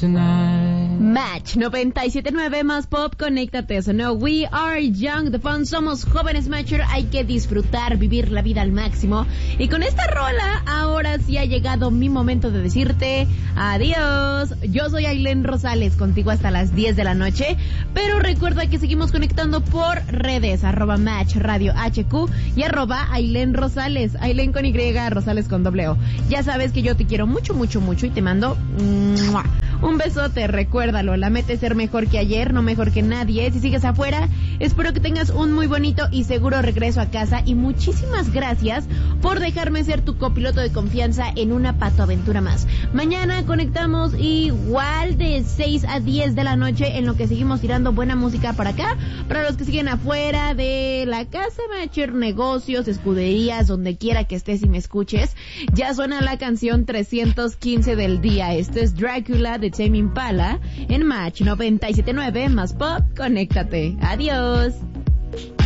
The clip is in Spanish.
tonight. Match 97.9 más pop, conéctate. Sonó We Are Young, The Fun. Somos jóvenes Matcher, hay que disfrutar, vivir la vida al máximo. Y con esta rola, ahora sí ha llegado mi momento de decirte adiós. Yo soy Ailén Rosales, contigo hasta las 10 de la noche. Pero recuerda que seguimos conectando por redes, @Match Radio HQ y @Ailén Rosales. Ailén con Y, Rosales con O. Ya sabes que yo te quiero mucho, mucho, mucho y te mando un besote. Recuérdalo, la meta es ser mejor que ayer, no mejor que nadie. Si sigues afuera, espero que tengas un muy bonito y seguro regreso a casa. Y muchísimas gracias por dejarme ser tu copiloto de confianza en una patoaventura más. Mañana conectamos igual de 6 a 10 de la noche, en lo que seguimos tirando buena música para acá. Para los que siguen afuera de la casa Matcher, negocios, escuderías, donde quiera que estés y me escuches, ya suena la canción 315 del día. Esto es Drácula de Tame Impala en Match 97.9 más pop. Conéctate. Adiós.